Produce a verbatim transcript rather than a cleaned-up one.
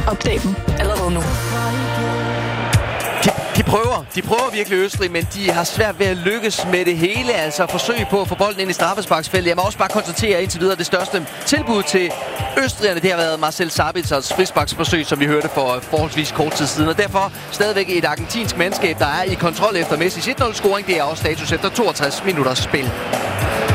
Opdag dem allerede nu. De, de prøver. De prøver virkelig Østrig, men de har svært ved at lykkes med det hele. Altså forsøg på at få bolden ind i straffesparksfeltet. Jeg må også bare konstatere indtil videre, det største tilbud til østrigerne, det har været Marcel Sabitzers frisparksforsøg, som vi hørte for forholdsvis kort tid siden. Og derfor stadigvæk et argentinsk mandskab, der er i kontrol efter Messis et nul-scoring. Det er også status efter toogtres minutters spil.